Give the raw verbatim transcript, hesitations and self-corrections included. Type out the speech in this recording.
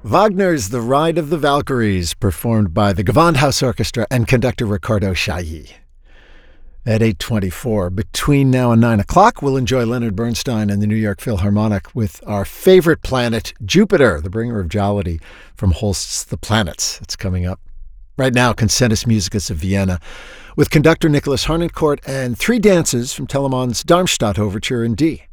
Wagner's The Ride of the Valkyries, performed by the Gewandhaus Orchestra and conductor Riccardo Chailly. At eight twenty-four, between now and nine o'clock, we'll enjoy Leonard Bernstein and the New York Philharmonic with our favorite planet, Jupiter, the bringer of jollity from Holst's The Planets. It's coming up. Right now, Concertus Musicus of Vienna, with conductor Nicholas Harnoncourt and three dances from Telemann's Darmstadt Overture in D.